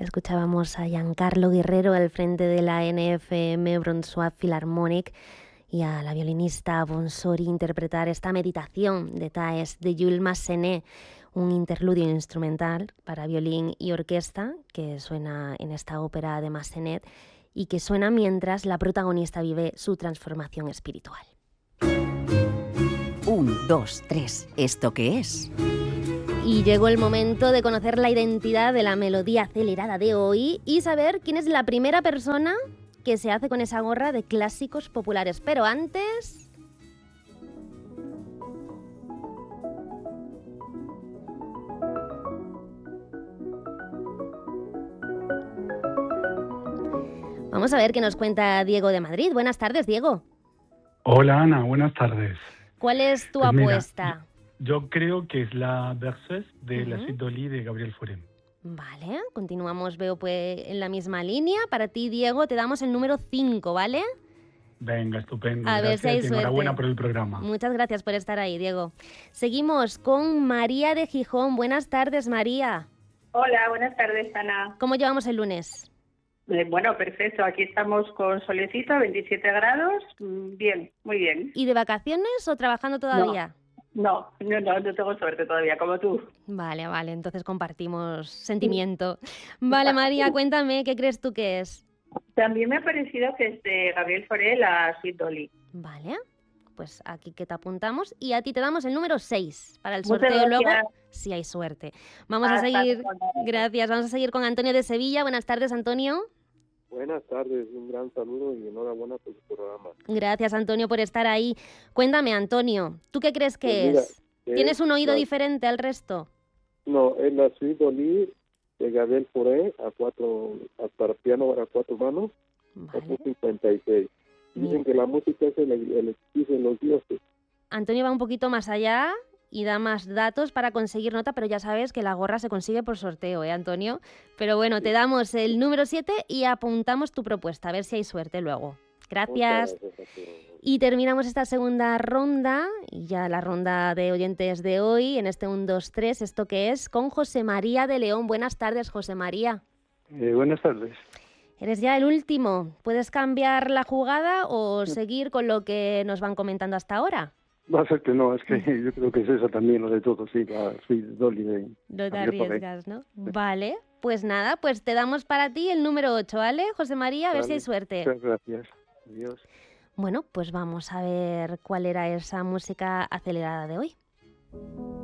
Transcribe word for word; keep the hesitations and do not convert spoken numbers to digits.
Escuchábamos a Giancarlo Guerrero al frente de la N F M Brunswick Philharmonic y a la violinista Bonsori interpretar esta meditación de Taes de Jules Massenet, un interludio instrumental para violín y orquesta que suena en esta ópera de Massenet y que suena mientras la protagonista vive su transformación espiritual. Un, dos, tres. ¿Esto qué es? Y llegó el momento de conocer la identidad de la melodía acelerada de hoy y saber quién es la primera persona que se hace con esa gorra de clásicos populares. Pero antes... Vamos a ver qué nos cuenta Diego de Madrid. Buenas tardes, Diego. Hola, Ana. Buenas tardes. ¿Cuál es tu Pues apuesta? Mira, yo creo que es la Berceuse de Uh-huh. la Suite d'Oli de Gabriel Fauré. Vale, continuamos, veo, pues en la misma línea. Para ti, Diego, te damos el número cinco, ¿vale? Venga, estupendo. A ver Gracias si hay y enhorabuena suerte. por el programa. Muchas gracias por estar ahí, Diego. Seguimos con María de Gijón. Buenas tardes, María. Hola, buenas tardes, Ana. ¿Cómo llevamos el lunes? Eh, bueno, perfecto. Aquí estamos con solecito, veintisiete grados. Mm, Bien, muy bien. ¿Y de vacaciones o trabajando todavía? No, no, no, no tengo suerte todavía, como tú. Vale, vale, entonces compartimos sentimiento. Vale, María, cuéntame, ¿qué crees tú que es? También me ha parecido que es de Gabriel Fauré, la Suite d'Oli. Vale, pues aquí que te apuntamos y a ti te damos el número seis para el Muchas sorteo luego, gracias. si hay suerte. Vamos a Hasta seguir, luego. gracias, vamos a seguir con Antonio de Sevilla. Buenas tardes, Antonio. Buenas tardes, un gran saludo y enhorabuena por su programa. Gracias, Antonio, por estar ahí. Cuéntame, Antonio, ¿tú qué crees que Pues mira, es? ¿Tienes un oído la- diferente al resto? No, es la Suite d'Oli de Gabriel Fauré a cuatro, a para piano para cuatro manos, Vale. opus cincuenta y seis. Dicen Mira. que la música es el, el exquisito de los dioses. Antonio va un poquito más allá y da más datos para conseguir nota, pero ya sabes que la gorra se consigue por sorteo, ¿eh, Antonio? Pero bueno, te damos el número siete y apuntamos tu propuesta, a ver si hay suerte luego. Gracias. Muchas gracias a todos. Y terminamos esta segunda ronda, y ya la ronda de oyentes de hoy, en este uno, dos, tres, ¿esto qué es? Con José María de León. Buenas tardes, José María. Eh, buenas tardes. Eres ya el último. ¿Puedes cambiar la jugada o seguir con lo que nos van comentando hasta ahora? Va a ser que no, es que yo creo que es esa también lo de todos, sí, la Suite d'Oli de No te Gabriel Fauré. arriesgas, ¿no? Vale, pues nada, pues te damos para ti el número ocho, ¿vale, José María? A ver si Vale, hay suerte. Muchas gracias. Adiós. Bueno, pues vamos a ver cuál era esa música acelerada de hoy.